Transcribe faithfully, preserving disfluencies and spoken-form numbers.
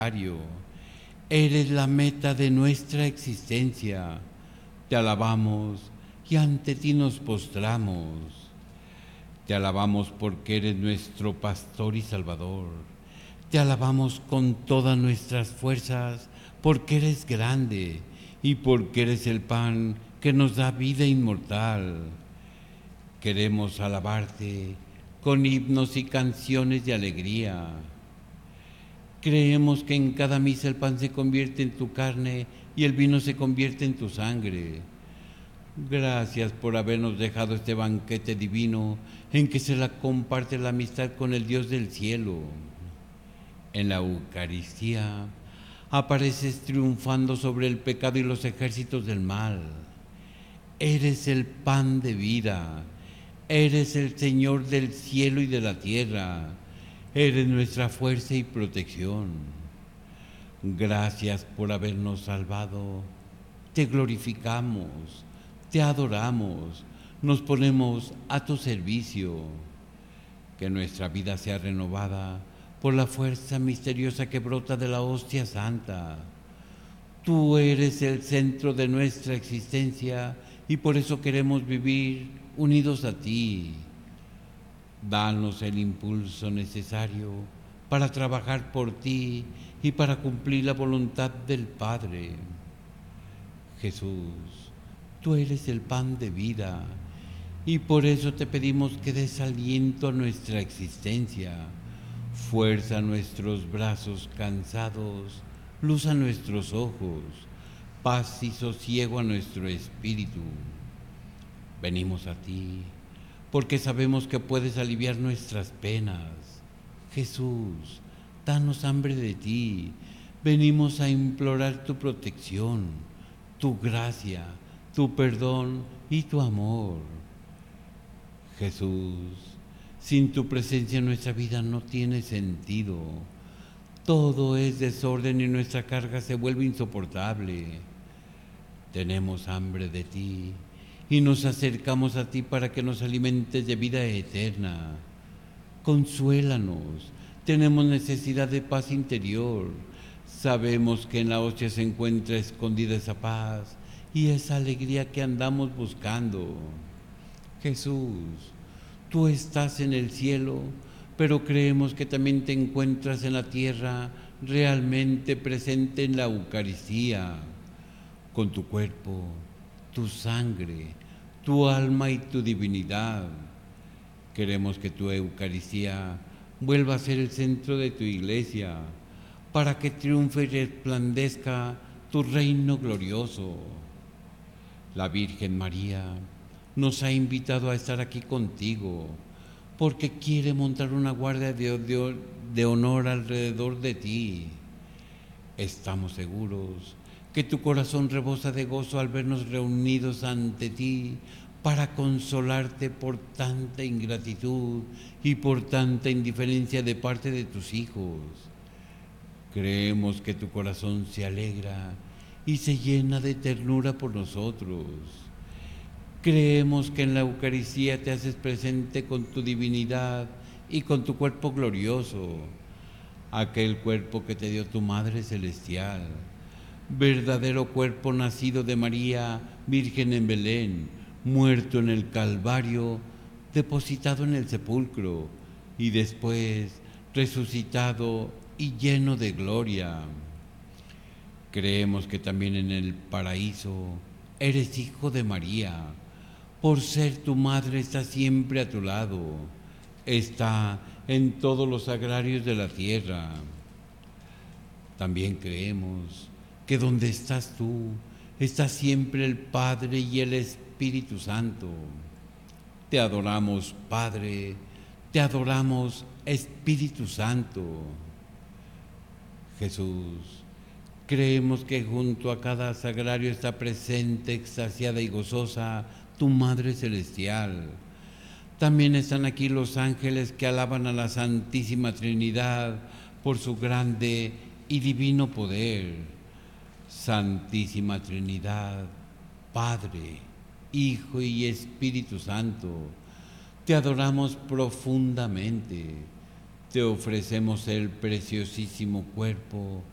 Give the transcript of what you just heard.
Eres la meta de nuestra existencia. Te alabamos y ante ti nos postramos. Te alabamos porque eres nuestro pastor y salvador. Te alabamos con todas nuestras fuerzas porque eres grande y porque eres el pan que nos da vida inmortal. Queremos alabarte con himnos y canciones de alegría. Creemos que en cada misa el pan se convierte en tu carne y el vino se convierte en tu sangre. Gracias por habernos dejado este banquete divino en que se la comparte la amistad con el Dios del cielo. En la Eucaristía apareces triunfando sobre el pecado y los ejércitos del mal. Eres el pan de vida. Eres el Señor del cielo y de la tierra. Eres nuestra fuerza y protección. Gracias por habernos salvado. Te glorificamos, te adoramos, nos ponemos a tu servicio. Que nuestra vida sea renovada por la fuerza misteriosa que brota de la hostia santa. Tú eres el centro de nuestra existencia y por eso queremos vivir unidos a ti. Danos el impulso necesario para trabajar por ti y para cumplir la voluntad del Padre. Jesús, tú eres el pan de vida y por eso te pedimos que des aliento a nuestra existencia, fuerza a nuestros brazos cansados, luz a nuestros ojos, paz y sosiego a nuestro espíritu. Venimos a ti porque sabemos que puedes aliviar nuestras penas. Jesús, danos hambre de ti. Venimos a implorar tu protección, tu gracia, tu perdón y tu amor. Jesús, sin tu presencia nuestra vida no tiene sentido. Todo es desorden y nuestra carga se vuelve insoportable. Tenemos hambre de ti y nos acercamos a ti para que nos alimentes de vida eterna. Consuélanos, tenemos necesidad de paz interior. Sabemos que en la hostia se encuentra escondida esa paz y esa alegría que andamos buscando. Jesús, tú estás en el cielo, pero creemos que también te encuentras en la tierra, realmente presente en la Eucaristía, con tu cuerpo, tu sangre, tu alma y tu divinidad. Queremos que tu Eucaristía vuelva a ser el centro de tu iglesia, para que triunfe y resplandezca tu reino glorioso. La Virgen María nos ha invitado a estar aquí contigo, porque quiere montar una guardia de, de, de honor alrededor de ti. Estamos seguros que tu corazón rebosa de gozo al vernos reunidos ante ti para consolarte por tanta ingratitud y por tanta indiferencia de parte de tus hijos. Creemos que tu corazón se alegra y se llena de ternura por nosotros. Creemos que en la Eucaristía te haces presente con tu divinidad y con tu cuerpo glorioso, aquel cuerpo que te dio tu Madre Celestial, verdadero cuerpo nacido de María, Virgen en Belén, muerto en el Calvario, depositado en el sepulcro y después resucitado y lleno de gloria. Creemos que también en el paraíso eres hijo de María. Por ser tu madre está siempre a tu lado, está en todos los agrarios de la tierra. También creemos que donde estás tú, está siempre el Padre y el Espíritu Santo. Te adoramos, Padre, te adoramos, Espíritu Santo. Jesús, creemos que junto a cada sagrario está presente, extasiada y gozosa, tu Madre Celestial. También están aquí los ángeles que alaban a la Santísima Trinidad por su grande y divino poder. Santísima Trinidad, Padre, Hijo y Espíritu Santo, te adoramos profundamente. Te ofrecemos el preciosísimo cuerpo,